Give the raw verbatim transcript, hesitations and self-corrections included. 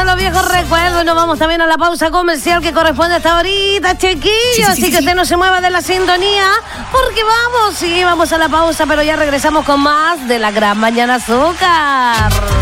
a los viejos recuerdos. Nos vamos también a la pausa comercial que corresponde hasta ahorita, chiquillos. Sí, sí, Así sí, que sí. usted no se mueva de la sintonía, porque vamos, sí, vamos a la pausa, pero ya regresamos con más de La Gran Mañana Azúcar.